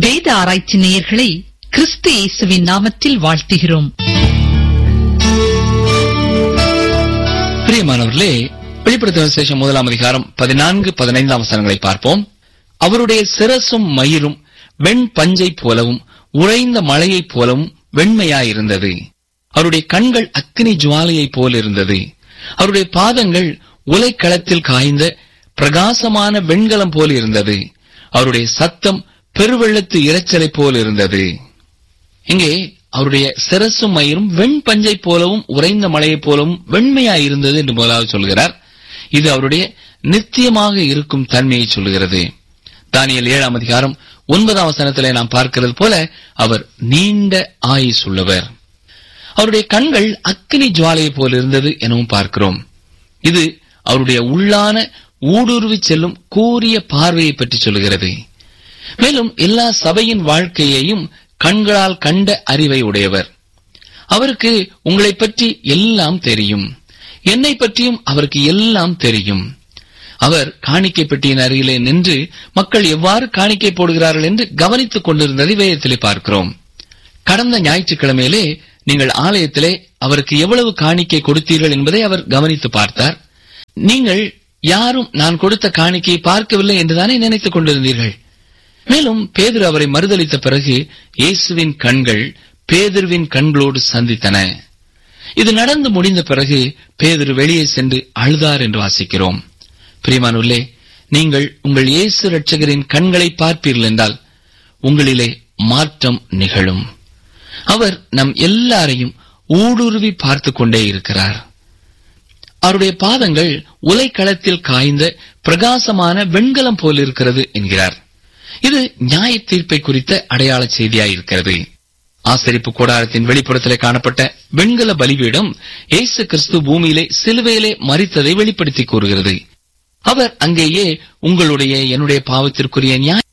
வேத ஆராய்ச்சி நேயர்களை கிறிஸ்து இயேசுவின் நாமத்தில் வாழ்த்துகிறோம். பிரியமானவர்களே, வெளிப்படுத்தின விசேஷம் 1 அதிகாரம் 14-15 வசனங்களை பார்ப்போம். அவருடைய சிரசும் மயிரும் வெண் பஞ்சை போலவும் உறைந்த மழையைப் போலவும் வெண்மையாயிருந்தது. அவருடைய கண்கள் அக்கினி ஜுவாலையைப் போல் இருந்தது. அவருடைய பாதங்கள் உலைக்களத்தில் காய்ந்த பிரகாசமான வெண்கலம் போல் இருந்தது. அவருடைய சத்தம் பெருவெள்ளத்து இரைச்சலை போல் இருந்தது. இங்கே அவருடைய சிரசும் மயிரும் வெண் பஞ்சை போலவும் உறைந்த மழையைப் போலவும் வெண்மையாயிருந்தது என்று முதலாவது சொல்கிறார். இது அவருடைய நித்தியமாக இருக்கும் தன்மையை சொல்லுகிறது. தானியேல் 7 அதிகாரம் 9 வசனத்திலே நாம் பார்க்கிறது போல அவர் நீண்ட ஆயுஸ் உள்ளவர். அவருடைய கண்கள் அக்கினி ஜுவாலையைப் போல் இருந்தது எனவும் பார்க்கிறோம். இது அவருடைய உள்ளான ஊடுருவி செல்லும் கூரிய பார்வையை பற்றி சொல்லுகிறது. மேலும் எல்லா சபையின் வாழ்க்கையையும் கண்களால் கண்ட அறிவை உடையவர். அவருக்கு உங்களை பற்றி எல்லாம் தெரியும். என்னை பற்றியும் அவருக்கு எல்லாம் தெரியும். அவர் காணிக்கை பெட்டியின் அருகிலே நின்று மக்கள் எவ்வாறு காணிக்கை போடுகிறார்கள் என்று கவனித்துக் கொண்டிருந்ததை வேதத்திலே பார்க்கிறோம். கடந்த ஞாயிற்றுக்கிழமையிலே நீங்கள் ஆலயத்திலே அவருக்கு எவ்வளவு காணிக்கை கொடுத்தீர்கள் என்பதை அவர் கவனித்து பார்த்தார். நீங்கள் யாரும் நான் கொடுத்த காணிக்கையை பார்க்கவில்லை என்றுதானே நினைத்துக் கொண்டிருந்தீர்கள். மேலும் பேதுரு அவரை மறுதலித்த பிறகு இயேசுவின் கண்கள் பேதுருவின் கண்களோடு சந்தித்தன. இது நடந்து முடிந்த பிறகு பேதுரு வெளியே சென்று அழுதார் என்று வாசிக்கிறோம். பிரியமானவர்களே, நீங்கள் உங்கள் இயேசு இரட்சகரின் கண்களை பார்ப்பீர்கள் என்றால் உங்களிலே மாற்றம் நிகழும். அவர் நம் எல்லாரையும் ஊடுருவி பார்த்து கொண்டே இருக்கிறார். அவருடைய பாதங்கள் உலைக்களத்தில் காய்ந்த பிரகாசமான வெண்கலம் போல் இருக்கிறது என்கிறார். இது நியாய தீர்ப்பை குறித்த அடையாள செய்தியாயிருக்கிறது. ஆசரிப்பு கூடாரத்தின் வெளிப்புறத்திலே காணப்பட்ட வெண்கல பலிபீடம் இயேசு கிறிஸ்து பூமியிலே சிலுவையிலே மரித்ததை வெளிப்படுத்தி கூறுகிறது. அவர் அங்கேயே உங்களுடைய என்னுடைய பாவத்திற்குரிய நியாய